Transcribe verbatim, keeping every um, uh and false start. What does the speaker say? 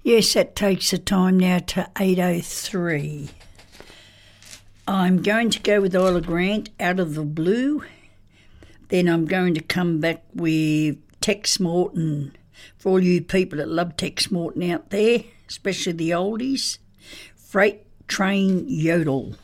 Yes, that takes the time now to eight oh three. I'm going to go with Isla Grant, Out of the Blue. Then I'm going to come back with Tex Morton. For all you people that love Tex Morton out there, especially the oldies, Freight Train Yodel.